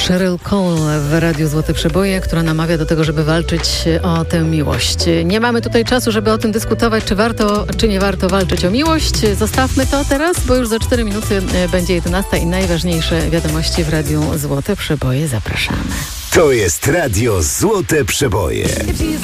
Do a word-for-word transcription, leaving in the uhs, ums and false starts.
Cheryl Cole w Radiu Złote Przeboje, która namawia do tego, żeby walczyć o tę miłość. Nie mamy tutaj czasu, żeby o tym dyskutować, czy warto, czy nie warto walczyć o miłość. Zostawmy to teraz, bo już za cztery minuty będzie jedenasta i najważniejsze wiadomości w Radiu Złote Przeboje. Zapraszamy. To jest Radio Złote Przeboje.